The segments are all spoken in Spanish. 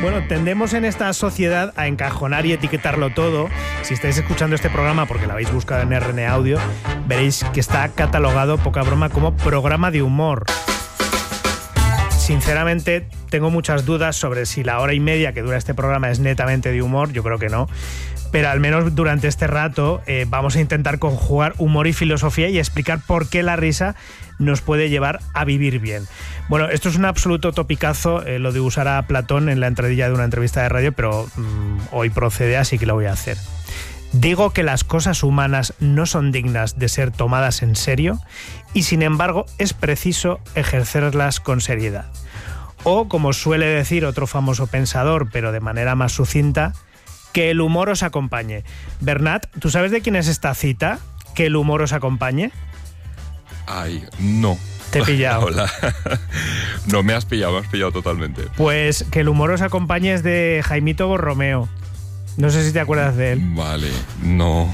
Bueno, tendemos en esta sociedad a encajonar y etiquetarlo todo. Si estáis escuchando este programa porque lo habéis buscado en RN Audio, veréis que está catalogado, poca broma, como programa de humor. Sinceramente, tengo muchas dudas sobre si la hora y media que dura este programa es netamente de humor. Yo creo que no. Pero al menos durante este rato vamos a intentar conjugar humor y filosofía y explicar por qué la risa nos puede llevar a vivir bien. Bueno, esto es un absoluto topicazo, lo de usar a Platón en la entradilla de una entrevista de radio, pero hoy procede, así que lo voy a hacer. Digo que las cosas humanas no son dignas de ser tomadas en serio y, sin embargo, es preciso ejercerlas con seriedad. O, como suele decir otro famoso pensador, pero de manera más sucinta, que el humor os acompañe. Bernat, ¿tú sabes de quién es esta cita? ¿Que el humor os acompañe? Ay, no. Te he pillado. Hola. No, me has pillado totalmente. Pues que el humor os acompañe es de Jaimito Borromeo. No sé si te acuerdas de él. Vale, no.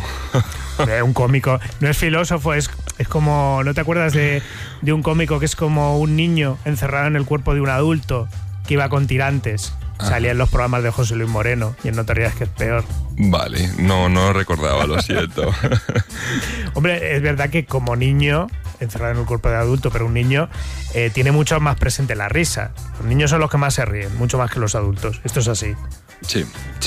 Un cómico. No es filósofo, es como... ¿No te acuerdas de un cómico que es como un niño encerrado en el cuerpo de un adulto que iba con tirantes? Salía en los programas de José Luis Moreno y en No te rías que es peor. Vale, no recordaba, lo siento. Hombre, es verdad que como niño, encerrado en el cuerpo de adulto, pero un niño tiene mucho más presente la risa. Los niños son los que más se ríen, mucho más que los adultos. Esto es así. Sí.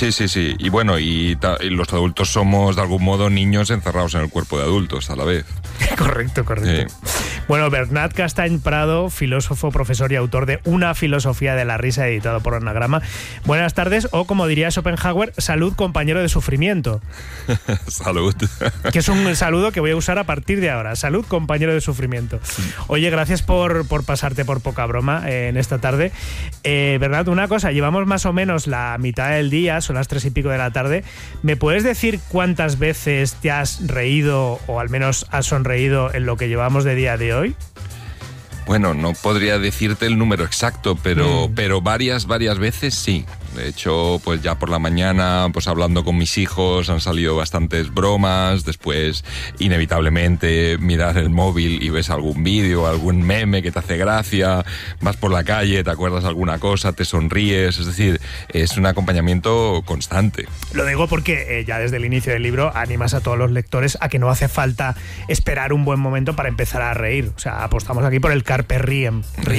Y bueno, y los adultos somos de algún modo niños encerrados en el cuerpo de adultos a la vez. Correcto. Bueno, Bernat Castany Prado, filósofo, profesor y autor de Una filosofía de la risa, editado por Anagrama. Buenas tardes, o como diría Schopenhauer, salud, compañero de sufrimiento. Salud. Que es un saludo que voy a usar a partir de ahora. Salud, compañero de sufrimiento. Oye, gracias por pasarte por poca broma en esta tarde. Bernat, una cosa, llevamos más o menos la mitad del día, son las 3 y pico de la tarde. ¿Me puedes decir cuántas veces te has reído o al menos has sonreído en lo que llevamos de día de hoy? Bueno, no podría decirte el número exacto, pero varias veces sí. De hecho, pues ya por la mañana, pues hablando con mis hijos, han salido bastantes bromas. Después, inevitablemente, miras el móvil y ves algún vídeo, algún meme que te hace gracia. Vas por la calle, te acuerdas alguna cosa, te sonríes. Es decir, es un acompañamiento constante. Lo digo porque ya desde el inicio del libro animas a todos los lectores a que no hace falta esperar un buen momento para empezar a reír. O sea, apostamos aquí por el carpe diem.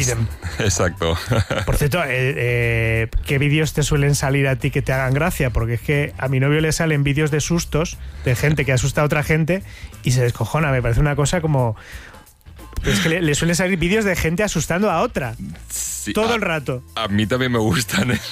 Exacto. Por cierto, ¿qué vídeos te suelen salir a ti que te hagan gracia? Porque es que a mi novio le salen vídeos de sustos de gente que asusta a otra gente y se descojona. Me parece una cosa como... Es que le suelen salir vídeos de gente asustando a otra. Sí, todo el rato. A mí también me gustan